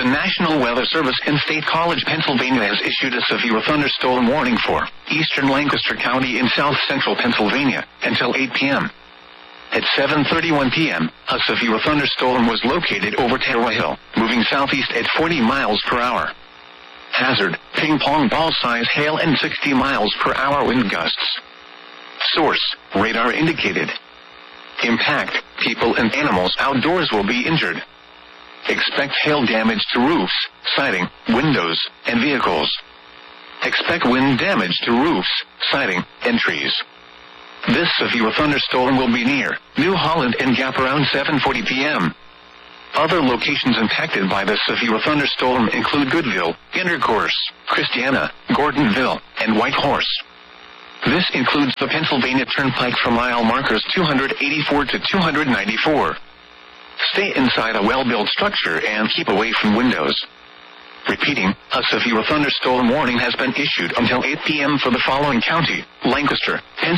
National Weather Service in State College, Pennsylvania has issued a severe thunderstorm warning for eastern Lancaster County in south-central Pennsylvania until 8 p.m. At 7:31 p.m., a severe thunderstorm was located over Tara Hill, moving southeast at 40 miles per hour. Hazard, ping-pong ball-size hail and 60 miles per hour wind gusts. Source, radar indicated. Impact, people and animals outdoors will be injured. Expect hail damage to roofs, siding, windows, and vehicles. Expect wind damage to roofs, siding, and trees. This severe thunderstorm will be near New Holland and Gap around 7:40 p.m. Other locations impacted by this severe thunderstorm include Goodville, Intercourse, Christiana, Gordonville, and Whitehorse. This includes the Pennsylvania Turnpike from mile markers 284 to 294. Stay inside a well-built structure and keep away from windows. Repeating, a severe thunderstorm warning has been issued until 8 p.m. for the following county: Lancaster, Pennsylvania.